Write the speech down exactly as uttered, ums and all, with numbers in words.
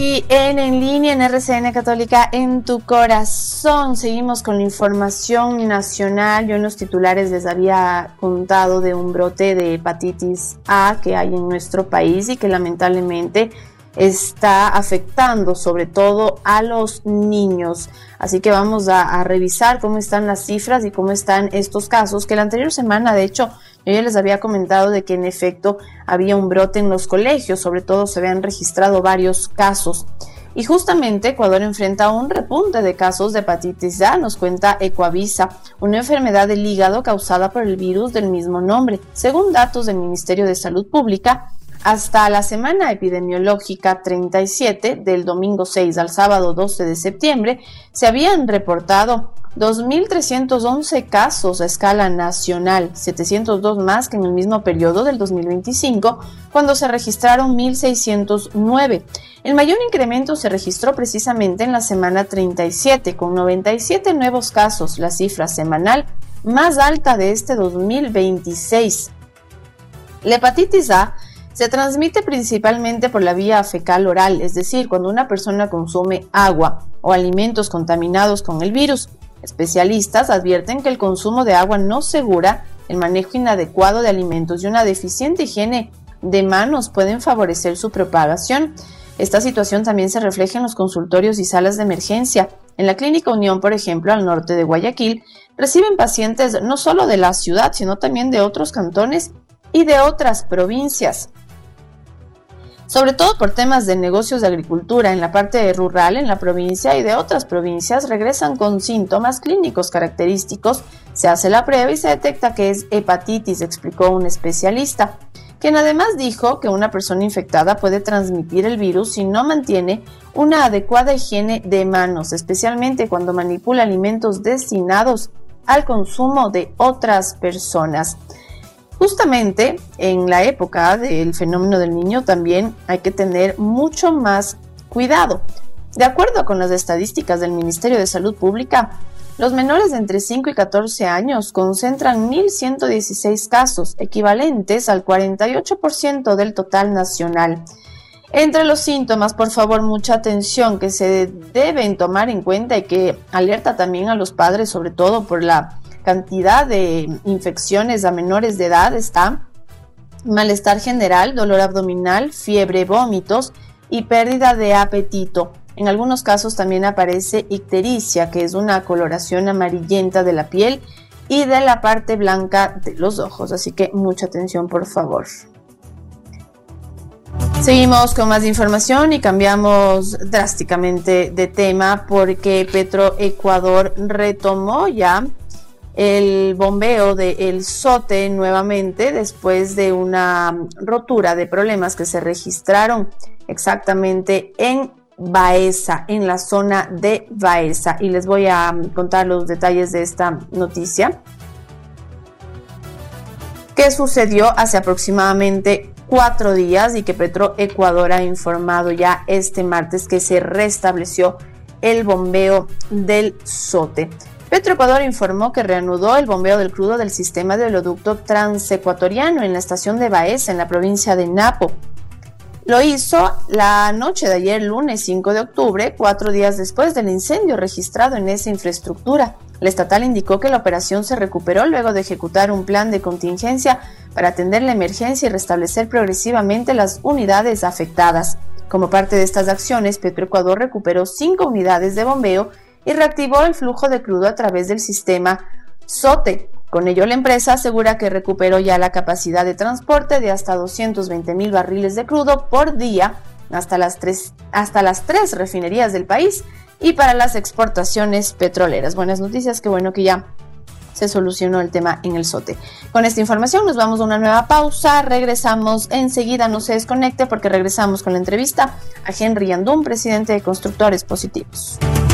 Y en En Línea, en R C N Católica, en tu corazón, seguimos con la información nacional. Yo en los titulares les había contado de un brote de hepatitis A que hay en nuestro país y que lamentablemente está afectando sobre todo a los niños. Así que vamos a, a revisar cómo están las cifras y cómo están estos casos, que la anterior semana, de hecho, yo ya les había comentado de que en efecto había un brote en los colegios, sobre todo se habían registrado varios casos. Y justamente Ecuador enfrenta un repunte de casos de hepatitis A, nos cuenta Ecuavisa, una enfermedad del hígado causada por el virus del mismo nombre. Según datos del Ministerio de Salud Pública, hasta la semana epidemiológica treinta y siete, del domingo seis al sábado doce de septiembre, se habían reportado dos mil trescientos once casos a escala nacional, setecientos dos más que en el mismo periodo del dos mil veinticinco, cuando se registraron mil seiscientos nueve. El mayor incremento se registró precisamente en la semana treinta y siete, con noventa y siete nuevos casos, la cifra semanal más alta de este dos mil veintiséis. La hepatitis A se transmite principalmente por la vía fecal oral, es decir, cuando una persona consume agua o alimentos contaminados con el virus. Especialistas advierten que el consumo de agua no segura, el manejo inadecuado de alimentos y una deficiente higiene de manos pueden favorecer su propagación. Esta situación también se refleja en los consultorios y salas de emergencia. En la Clínica Unión, por ejemplo, al norte de Guayaquil, reciben pacientes no solo de la ciudad, sino también de otros cantones y de otras provincias. Sobre todo por temas de negocios de agricultura en la parte rural, en la provincia y de otras provincias, regresan con síntomas clínicos característicos, se hace la prueba y se detecta que es hepatitis, explicó un especialista, quien además dijo que una persona infectada puede transmitir el virus si no mantiene una adecuada higiene de manos, especialmente cuando manipula alimentos destinados al consumo de otras personas. Justamente en la época del fenómeno del niño también hay que tener mucho más cuidado. De acuerdo con las estadísticas del Ministerio de Salud Pública, los menores de entre cinco y catorce años concentran mil ciento dieciséis casos, equivalentes al cuarenta y ocho por ciento del total nacional. Entre los síntomas, por favor, mucha atención que se deben tomar en cuenta y que alerta también a los padres, sobre todo por la cantidad de infecciones a menores de edad, está malestar general, dolor abdominal, fiebre, vómitos y pérdida de apetito. En algunos casos también aparece ictericia, que es una coloración amarillenta de la piel y de la parte blanca de los ojos, así que mucha atención, por favor. Seguimos con más información y cambiamos drásticamente de tema porque Petroecuador retomó ya el bombeo del SOTE nuevamente después de una rotura de problemas que se registraron exactamente en Baeza, en la zona de Baeza, y les voy a contar los detalles de esta noticia que sucedió hace aproximadamente cuatro días y que Petroecuador ha informado ya este martes que se restableció el bombeo del SOTE. Petroecuador informó que reanudó el bombeo del crudo del sistema de oleoducto transecuatoriano en la estación de Baeza, en la provincia de Napo. Lo hizo la noche de ayer, lunes cinco de octubre, cuatro días después del incendio registrado en esa infraestructura. La estatal indicó que la operación se recuperó luego de ejecutar un plan de contingencia para atender la emergencia y restablecer progresivamente las unidades afectadas. Como parte de estas acciones, Petroecuador recuperó cinco unidades de bombeo y reactivó el flujo de crudo a través del sistema SOTE. Con ello, la empresa asegura que recuperó ya la capacidad de transporte de hasta doscientos veinte mil barriles de crudo por día hasta las tres, hasta las tres refinerías del país y para las exportaciones petroleras. Buenas noticias, qué bueno que ya se solucionó el tema en el SOTE. Con esta información nos vamos a una nueva pausa, regresamos enseguida, no se desconecte porque regresamos con la entrevista a Henry Yandún, presidente de Constructores Positivos.